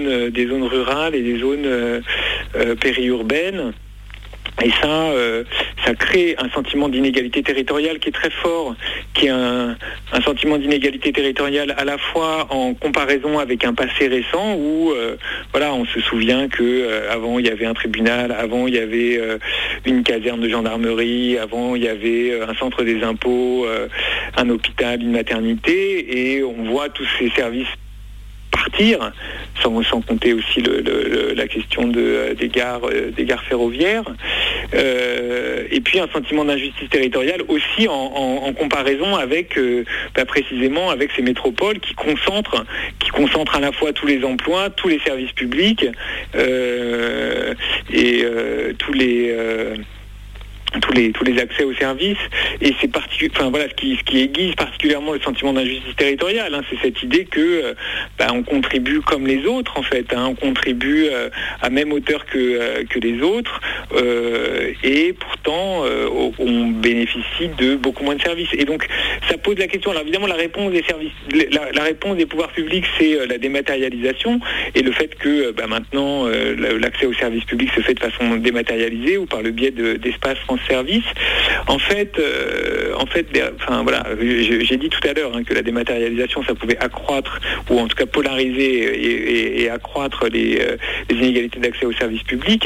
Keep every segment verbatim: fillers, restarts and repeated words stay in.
zones, des zones rurales et des zones euh, euh, périurbaines. Et ça, euh, ça crée un sentiment d'inégalité territoriale qui est très fort, qui est un, un sentiment d'inégalité territoriale à la fois en comparaison avec un passé récent où, euh, voilà, on se souvient que euh, avant il y avait un tribunal, avant il y avait euh, une caserne de gendarmerie, avant il y avait euh, un centre des impôts, euh, un hôpital, une maternité, et on voit tous ces services partir, sans, sans compter aussi le, le, la question de, des, gares, des gares ferroviaires, euh, et puis un sentiment d'injustice territoriale aussi en, en, en comparaison avec, euh, bah précisément avec ces métropoles qui concentrent, qui concentrent à la fois tous les emplois, tous les services publics euh, et euh, tous les... Euh, tous les tous les accès aux services, et c'est particul... enfin voilà ce qui ce qui aiguise particulièrement le sentiment d'injustice territoriale, hein, c'est cette idée que euh, bah, on contribue comme les autres en fait, hein, on contribue euh, à même hauteur que euh, que les autres, euh, et pourtant euh, on bénéficie de beaucoup moins de services, et donc ça pose la question. Alors évidemment la réponse des services, la, la réponse des pouvoirs publics, c'est euh, la dématérialisation et le fait que bah, maintenant euh, l'accès aux services publics se fait de façon dématérialisée ou par le biais de, d'espaces France Service. En fait, euh, en fait, enfin voilà, j'ai, j'ai dit tout à l'heure hein, que la dématérialisation, ça pouvait accroître ou en tout cas polariser et, et, et accroître les, euh, les inégalités d'accès aux services publics.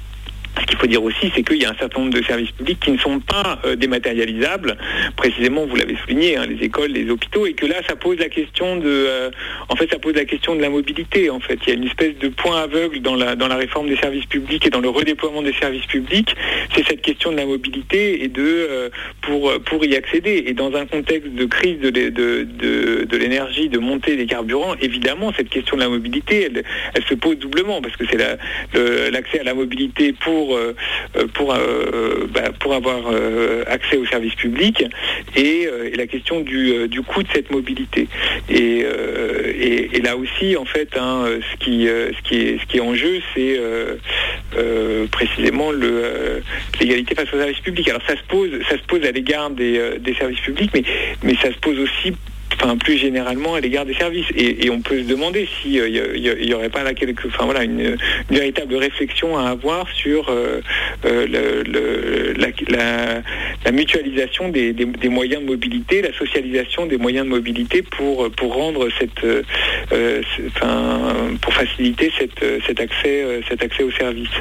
Ce qu'il faut dire aussi, c'est qu'il y a un certain nombre de services publics qui ne sont pas euh, dématérialisables. Précisément, vous l'avez souligné, hein, les écoles, les hôpitaux, et que là, ça pose la question de, euh, en fait, ça pose la question de la mobilité. En fait, il y a une espèce de point aveugle dans la dans la réforme des services publics et dans le redéploiement des services publics. C'est cette question de la mobilité et de euh, pour pour y accéder. Et dans un contexte de crise de de de, de l'énergie, de montée des carburants, évidemment, cette question de la mobilité, elle, elle se pose doublement parce que c'est la, le, l'accès à la mobilité pour Pour, euh, pour, euh, bah, pour avoir euh, accès aux services publics et, euh, et la question du, euh, du coût de cette mobilité. Et, euh, et, et là aussi, en fait, hein, ce, qui, euh, ce, qui est, ce qui est en jeu, c'est euh, euh, précisément le, euh, l'égalité face aux services publics. Alors ça se pose, ça se pose à l'égard des, euh, des services publics, mais, mais ça se pose aussi enfin plus généralement à l'égard des services, et, et on peut se demander s'il euh, y, y aurait pas là quelque, enfin voilà une, une véritable réflexion à avoir sur euh, euh, le, le, la, la, la mutualisation des, des, des moyens de mobilité, la socialisation des moyens de mobilité pour pour rendre cette, euh, enfin pour faciliter cette, cet accès euh, cet accès aux services.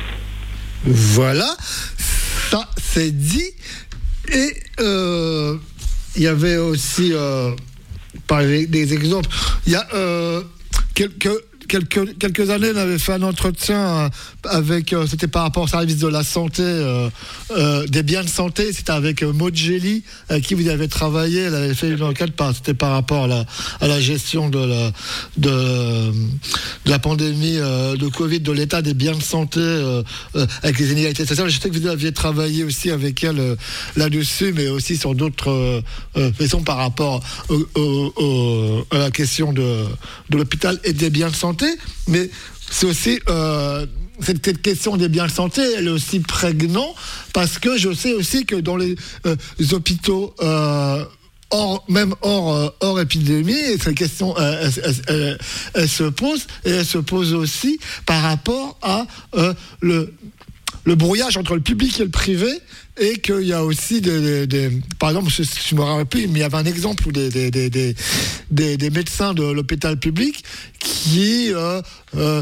Voilà, ça c'est dit. Et euh, il y avait aussi, euh, par les, des exemples, il y a euh, quelques, quelques, quelques années, on avait fait un entretien avec, euh, c'était par rapport au service de la santé, euh, euh, des biens de santé, c'était avec euh, Maud Gély, avec qui vous avez travaillé, elle avait fait une enquête, par, c'était par rapport à la, à la gestion de la, de, de la pandémie euh, de Covid, de l'état des biens de santé euh, euh, avec les inégalités sociales. Je sais que vous aviez travaillé aussi avec elle euh, là-dessus, mais aussi sur d'autres euh, euh, façons par rapport au, au, au, à la question de, de l'hôpital et des biens de santé, mais c'est aussi euh, cette, cette question des biens de santé, elle est aussi prégnante parce que je sais aussi que dans les, euh, les hôpitaux euh, hors, même hors, euh, hors épidémie, cette question euh, elle, elle, elle, elle se pose, et elle se pose aussi par rapport à euh, le, le brouillage entre le public et le privé, et qu'il y a aussi des, des, des par exemple, je, je me rappelle plus, mais il y avait un exemple où des, des, des, des, des, des médecins de l'hôpital public qui euh, euh,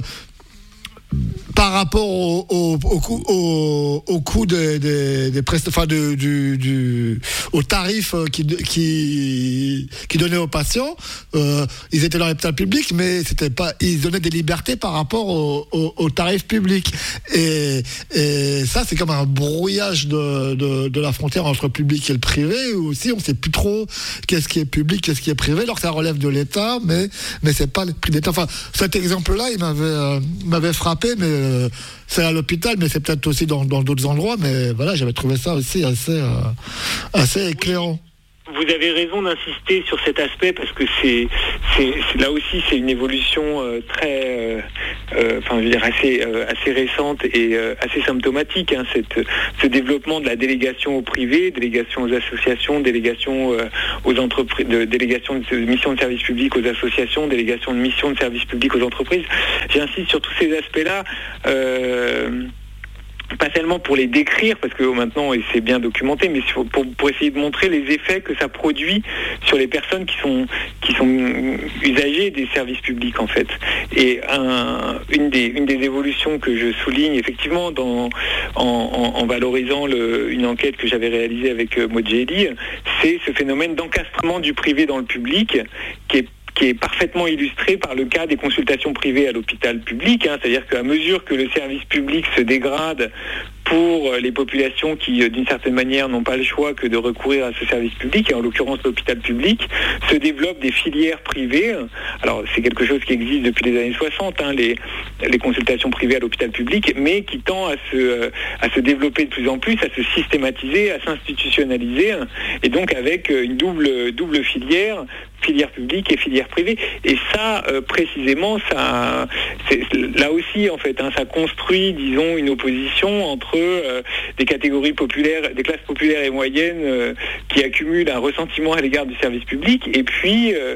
par rapport au, au, au coût, au, au coût des, des, des prest... enfin, du, du, du, au tarif qui, qui, qui donnait aux patients, euh, ils étaient dans l'hôpital public, mais c'était pas, ils donnaient des libertés par rapport au, au, au tarif public. Et, et ça, c'est comme un brouillage de, de, de la frontière entre le public et le privé, où aussi on sait plus trop qu'est-ce qui est public, qu'est-ce qui est privé, alors que ça relève de l'État, mais, mais c'est pas le prix d'État. Enfin, cet exemple-là, il m'avait, euh, m'avait frappé, mais euh, c'est à l'hôpital, mais c'est peut-être aussi dans, dans d'autres endroits, mais voilà, j'avais trouvé ça aussi assez, euh, assez éclairant. Vous avez raison d'insister sur cet aspect parce que c'est, c'est, c'est là aussi c'est une évolution euh, très euh, euh, enfin, je veux dire assez, euh, assez récente et euh, assez symptomatique. Hein, cette, ce développement de la délégation au privé, délégation aux associations, délégation euh, aux entreprises, de, délégation de mission de service public aux associations, délégation de mission de service public aux entreprises. J'insiste sur tous ces aspects-là. Euh, pas seulement pour les décrire, parce que maintenant c'est bien documenté, mais pour, pour essayer de montrer les effets que ça produit sur les personnes qui sont, qui sont usagers des services publics en fait. Et un, une, des, une des évolutions que je souligne effectivement dans, en, en, en valorisant le, une enquête que j'avais réalisée avec euh, Mojeli, c'est ce phénomène d'encastrement du privé dans le public qui est qui est parfaitement illustré par le cas des consultations privées à l'hôpital public, hein, c'est-à-dire qu'à mesure que le service public se dégrade pour les populations qui, d'une certaine manière, n'ont pas le choix que de recourir à ce service public, et en l'occurrence l'hôpital public, se développent des filières privées. Alors, c'est quelque chose qui existe depuis les années soixante, hein, les, les consultations privées à l'hôpital public, mais qui tend à se, à se développer de plus en plus, à se systématiser, à s'institutionnaliser, hein, et donc avec une double, double filière, filière publique et filière privée. Et ça, euh, précisément, ça, c'est, là aussi, en fait, hein, ça construit, disons, une opposition entre euh, des catégories populaires, des classes populaires et moyennes euh, qui accumulent un ressentiment à l'égard du service public, et puis euh,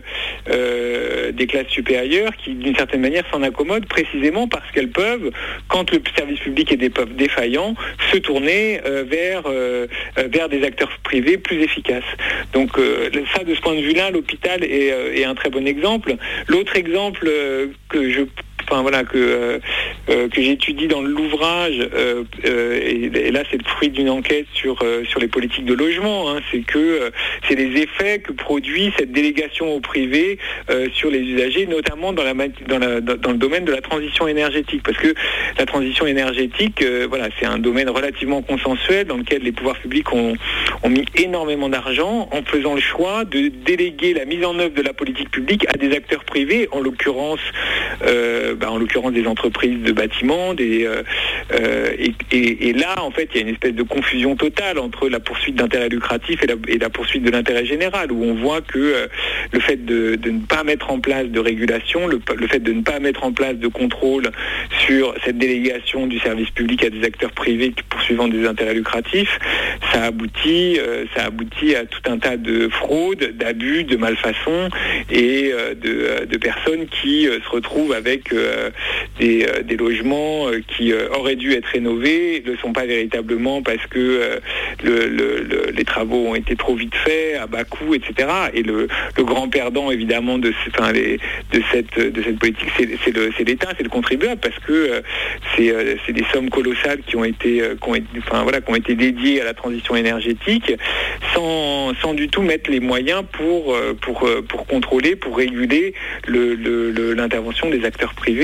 euh, des classes supérieures qui, d'une certaine manière, s'en accommodent précisément parce qu'elles peuvent, quand le service public est défaillant, se tourner euh, vers, euh, vers des acteurs privés plus efficaces. Donc euh, ça, de ce point de vue-là, l'hôpital est, euh, est un très bon exemple. L'autre exemple euh, que je Enfin voilà que euh, euh, que j'étudie dans l'ouvrage euh, euh, et, et là c'est le fruit d'une enquête sur euh, sur les politiques de logement. Hein, c'est que euh, c'est les effets que produit cette délégation au privé euh, sur les usagers, notamment dans la dans la dans le domaine de la transition énergétique, parce que la transition énergétique, euh, voilà, c'est un domaine relativement consensuel dans lequel les pouvoirs publics ont ont mis énormément d'argent en faisant le choix de déléguer la mise en œuvre de la politique publique à des acteurs privés, en l'occurrence euh, bah, en l'occurrence des entreprises de bâtiments, des, euh, euh, et, et, et là, en fait, il y a une espèce de confusion totale entre la poursuite d'intérêts lucratifs et la, et la poursuite de l'intérêt général, où on voit que euh, le fait de, de ne pas mettre en place de régulation, le, le fait de ne pas mettre en place de contrôle sur cette délégation du service public à des acteurs privés poursuivant des intérêts lucratifs, ça aboutit, euh, ça aboutit à tout un tas de fraudes, d'abus, de malfaçons et euh, de, de personnes qui euh, se retrouvent avec euh, Des, euh, des logements euh, qui euh, auraient dû être rénovés, ne le sont pas véritablement parce que euh, le, le, le, les travaux ont été trop vite faits, à bas coût, et cetera. Et le, le grand perdant, évidemment, de, enfin, les, de, cette, de cette politique, c'est, c'est, le, c'est l'État, c'est le contribuable, parce que euh, c'est, euh, c'est des sommes colossales qui ont été, euh, qui ont été, enfin, voilà, qui ont été dédiées à la transition énergétique, sans, sans du tout mettre les moyens pour, euh, pour, euh, pour contrôler, pour réguler le, le, le, l'intervention des acteurs privés.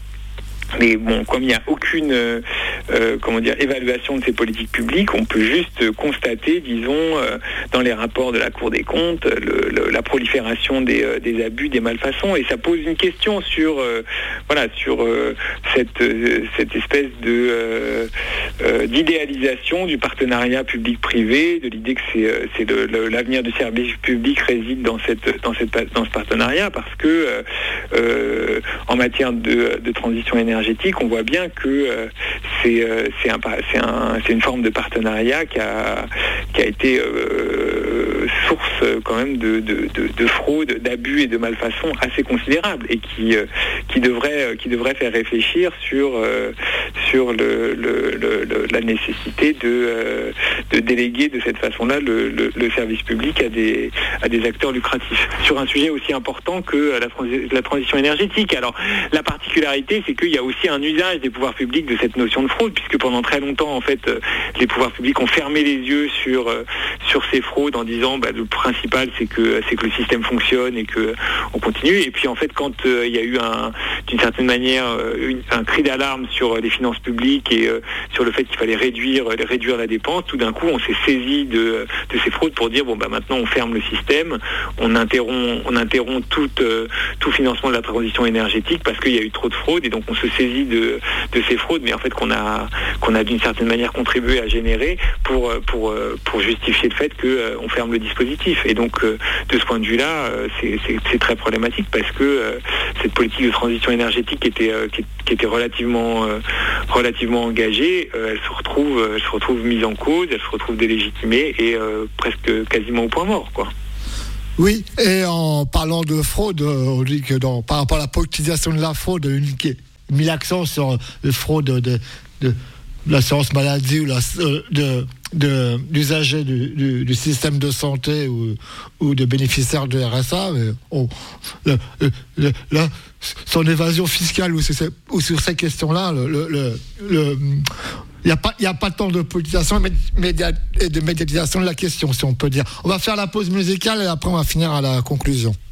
Mais bon, comme il n'y a aucune euh, euh, comment dire, évaluation de ces politiques publiques, on peut juste constater, disons, euh, dans les rapports de la Cour des comptes, le, le, la prolifération des, euh, des abus, des malfaçons, et ça pose une question sur, euh, voilà, sur euh, cette, euh, cette espèce de euh, euh, d'idéalisation du partenariat public-privé, de l'idée que c'est, euh, c'est le, le, l'avenir du service public réside dans cette, dans cette, dans ce partenariat, parce que euh, euh, en matière de, de transition énergétique, on voit bien que euh, c'est, euh, c'est, un, c'est, un, c'est une forme de partenariat qui a, qui a été euh, source euh, quand même de, de, de, de fraude, d'abus et de malfaçons assez considérables, et qui, euh, qui, devrait, qui devrait faire réfléchir sur, euh, sur le, le, le, la nécessité de, euh, de déléguer de cette façon-là le, le, le service public à des, à des acteurs lucratifs, sur un sujet aussi important que la, la transition énergétique. Alors, la particularité, c'est qu'il y a aussi un usage des pouvoirs publics de cette notion de fraude, puisque pendant très longtemps, en fait, les pouvoirs publics ont fermé les yeux sur sur ces fraudes en disant bah, le principal c'est que c'est que le système fonctionne et que on continue. Et puis en fait, quand euh, il y a eu un, d'une certaine manière une, un cri d'alarme sur les finances publiques et euh, sur le fait qu'il fallait réduire, réduire la dépense, tout d'un coup, on s'est saisi de, de ces fraudes pour dire, bon, bah, maintenant, on ferme le système, on interrompt, on interrompt tout, euh, tout financement de la transition énergétique parce qu'il y a eu trop de fraudes et donc on se saisit de, de ces fraudes, mais en fait, qu'on a, qu'on a d'une certaine manière contribué à générer pour, pour, pour justifier le fait qu'on euh, ferme le dispositif. Et donc, euh, de ce point de vue-là, euh, c'est, c'est, c'est très problématique parce que euh, cette politique de transition énergétique était, euh, qui, qui était relativement, euh, relativement engagée, euh, elle se retrouve, elle se retrouve mise en cause, elle se retrouve délégitimée et euh, presque quasiment au point mort, quoi. Oui, et en parlant de fraude, on dit que dans, par rapport à la politisation de la fraude, une qui mis l'accent sur la fraude de, de, de l'assurance maladie ou la, de, de, d'usagers du, du, du système de santé ou, ou de bénéficiaires de R S A. Mais on, le, le, le, son évasion fiscale ou, c'est, ou sur ces questions-là, le, le, le, le il n'y a pas, il n'y a pas tant de politisation et de médiatisation de la question, si on peut dire. On va faire la pause musicale et après on va finir à la conclusion.